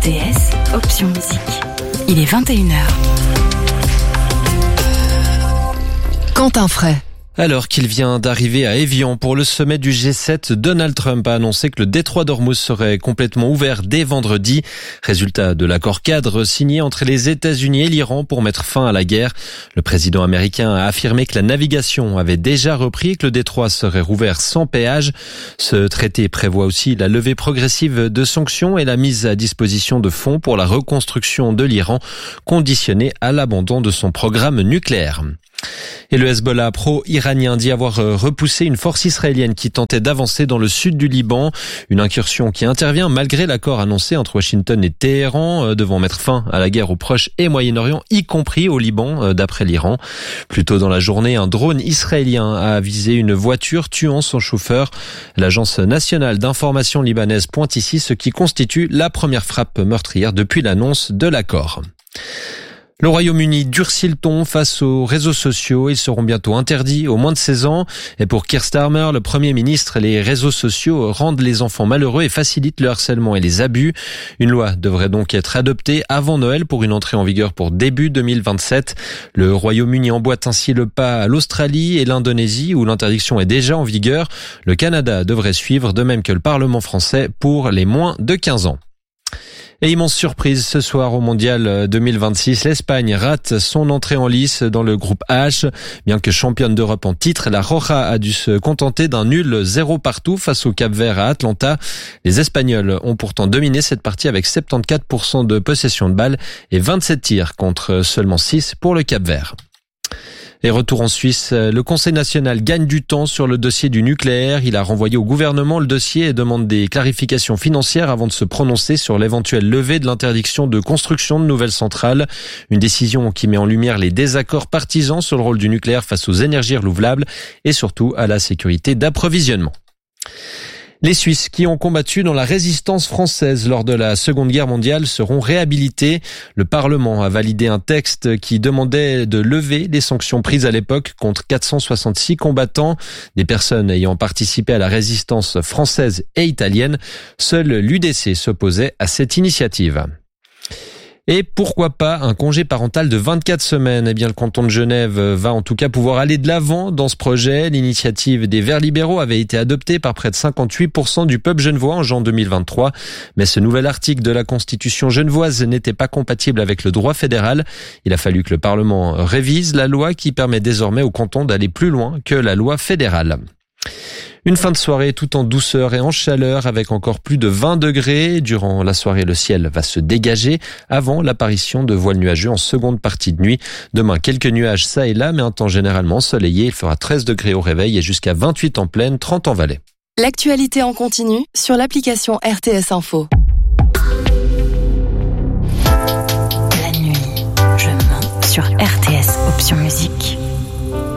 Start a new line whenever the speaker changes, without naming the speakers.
RTS, option musique. Il est 21h. Quentin Fray.
Alors qu'il vient d'arriver à Évian pour le sommet du G7, Donald Trump a annoncé que le détroit d'Ormuz serait complètement ouvert dès vendredi. Résultat de l'accord cadre signé entre les États-Unis et l'Iran pour mettre fin à la guerre. Le président américain a affirmé que la navigation avait déjà repris et que le détroit serait rouvert sans péage. Ce traité prévoit aussi la levée progressive de sanctions et la mise à disposition de fonds pour la reconstruction de l'Iran, conditionnée à l'abandon de son programme nucléaire. Et le Hezbollah pro-iranien dit avoir repoussé une force israélienne qui tentait d'avancer dans le sud du Liban. Une incursion qui intervient malgré l'accord annoncé entre Washington et Téhéran devant mettre fin à la guerre au Proche et Moyen-Orient, y compris au Liban, d'après l'Iran. Plus tôt dans la journée, un drone israélien a visé une voiture tuant son chauffeur. L'Agence nationale d'information libanaise pointe ici ce qui constitue la première frappe meurtrière depuis l'annonce de l'accord. Le Royaume-Uni durcit le ton face aux réseaux sociaux. Ils seront bientôt interdits aux moins de 16 ans. Et pour Keir Starmer, le Premier ministre, les réseaux sociaux rendent les enfants malheureux et facilitent le harcèlement et les abus. Une loi devrait donc être adoptée avant Noël pour une entrée en vigueur pour début 2027. Le Royaume-Uni emboîte ainsi le pas à l'Australie et l'Indonésie où l'interdiction est déjà en vigueur. Le Canada devrait suivre, de même que le Parlement français pour les moins de 15 ans. Et immense surprise ce soir au Mondial 2026, l'Espagne rate son entrée en lice dans le groupe H. Bien que championne d'Europe en titre, la Roja a dû se contenter d'un nul 0 partout face au Cap-Vert à Atlanta. Les Espagnols ont pourtant dominé cette partie avec 74% de possession de balle et 27 tirs contre seulement 6 pour le Cap-Vert. Et retour en Suisse, le Conseil national gagne du temps sur le dossier du nucléaire. Il a renvoyé au gouvernement le dossier et demande des clarifications financières avant de se prononcer sur l'éventuelle levée de l'interdiction de construction de nouvelles centrales. Une décision qui met en lumière les désaccords partisans sur le rôle du nucléaire face aux énergies renouvelables et surtout à la sécurité d'approvisionnement. Les Suisses qui ont combattu dans la résistance française lors de la Seconde Guerre mondiale seront réhabilités. Le Parlement a validé un texte qui demandait de lever les sanctions prises à l'époque contre 466 combattants, des personnes ayant participé à la résistance française et italienne. Seul l'UDC s'opposait à cette initiative. Et pourquoi pas un congé parental de 24 semaines? Eh bien, le canton de Genève va en tout cas pouvoir aller de l'avant dans ce projet. L'initiative des Verts libéraux avait été adoptée par près de 58% du peuple genevois en juin 2023. Mais ce nouvel article de la Constitution genevoise n'était pas compatible avec le droit fédéral. Il a fallu que le Parlement révise la loi qui permet désormais au canton d'aller plus loin que la loi fédérale. Une fin de soirée tout en douceur et en chaleur avec encore plus de 20 degrés. Durant la soirée, le ciel va se dégager avant l'apparition de voiles nuageux en seconde partie de nuit. Demain, quelques nuages ça et là, mais un temps généralement ensoleillé. Il fera 13 degrés au réveil et jusqu'à 28 en plaine, 30 en vallée.
L'actualité en continu sur l'application RTS Info.